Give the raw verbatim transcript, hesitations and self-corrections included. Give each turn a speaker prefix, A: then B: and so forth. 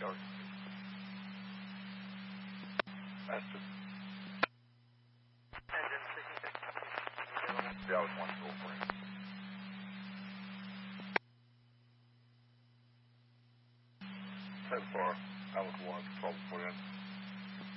A: Charge. Master.
B: Engine sixty-six.
A: Dallas one two four. ten four. Alice one, twelve four in.